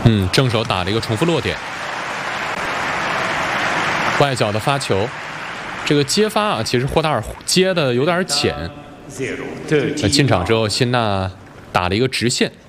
正手打了一个重复落点，外角的发球，这个接发啊，其实霍达尔接的有点浅。进场之后，辛纳打了一个直线。